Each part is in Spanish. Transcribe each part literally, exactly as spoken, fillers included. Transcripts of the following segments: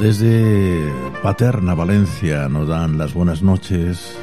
Desde Paterna, Valencia, nos dan las buenas noches.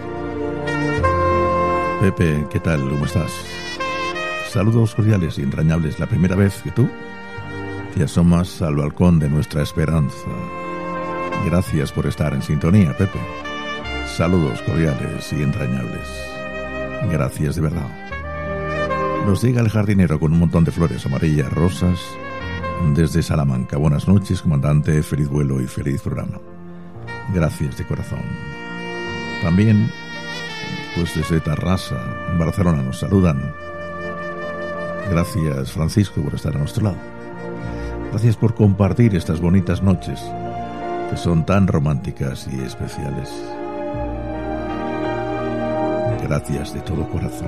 Pepe, ¿qué tal? ¿Cómo estás? Saludos cordiales y entrañables. La primera vez que tú te asomas al balcón de nuestra esperanza. Gracias por estar en sintonía, Pepe. Saludos cordiales y entrañables. Gracias de verdad. Nos llega el jardinero con un montón de flores amarillas, rosas, desde Salamanca. Buenas noches, comandante. Feliz vuelo y feliz programa. Gracias de corazón. También, pues desde Tarrasa, Barcelona, nos saludan. Gracias, Francisco, por estar a nuestro lado. Gracias por compartir estas bonitas noches que son tan románticas y especiales. Gracias de todo corazón.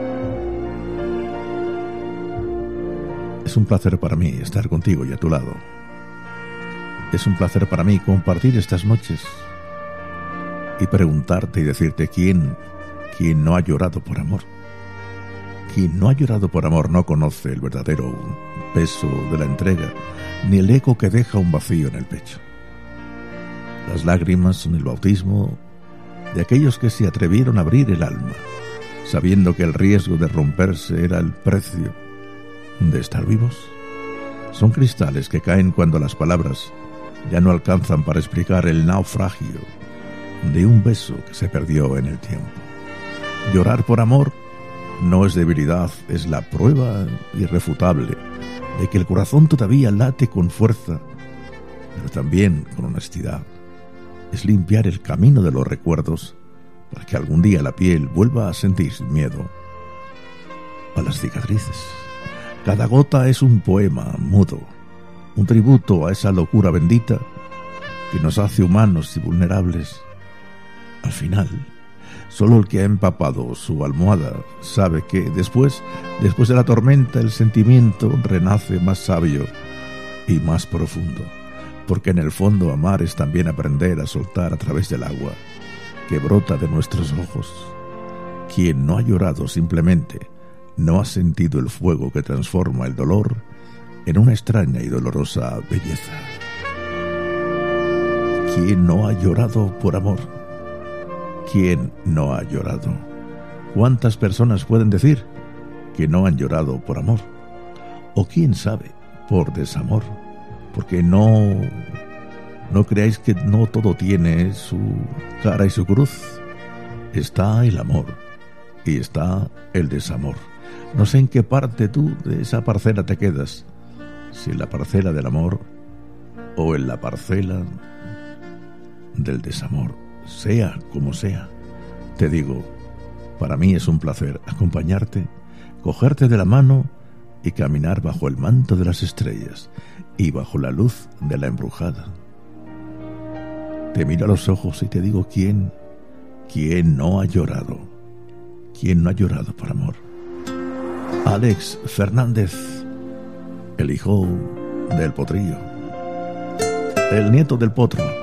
Es un placer para mí estar contigo y a tu lado. Es un placer para mí compartir estas noches y preguntarte y decirte quién, quién no ha llorado por amor. Quien no ha llorado por amor no conoce el verdadero peso de la entrega, ni el eco que deja un vacío en el pecho. Las lágrimas son el bautismo de aquellos que se atrevieron a abrir el alma, sabiendo que el riesgo de romperse era el precio de estar vivos. Son cristales que caen cuando las palabras ya no alcanzan para explicar el naufragio de un beso que se perdió en el tiempo. Llorar por amor no es debilidad, es la prueba irrefutable de que el corazón todavía late con fuerza, pero también con honestidad. Es limpiar el camino de los recuerdos para que algún día la piel vuelva a sentir sin miedo a las cicatrices. Cada gota es un poema mudo, un tributo a esa locura bendita que nos hace humanos y vulnerables. Al final, solo el que ha empapado su almohada sabe que después, después de la tormenta, el sentimiento renace más sabio y más profundo, porque en el fondo amar es también aprender a soltar a través del agua que brota de nuestros ojos. Quien no ha llorado simplemente no ha sentido el fuego que transforma el dolor en una extraña y dolorosa belleza. Quien no ha llorado por amor. ¿Quién no ha llorado? ¿Cuántas personas pueden decir que no han llorado por amor? O quién sabe, por desamor. Porque no, no creáis que no todo tiene su cara y su cruz. Está el amor y está el desamor. No sé en qué parte tú de esa parcela te quedas, si en la parcela del amor o en la parcela del desamor. Sea como sea, te digo, para mí es un placer acompañarte, cogerte de la mano y caminar bajo el manto de las estrellas y bajo la luz de la embrujada. Te miro a los ojos y te digo quién, quién no ha llorado, quién no ha llorado por amor. Alex Fernández, el hijo del potrillo, el nieto del potro.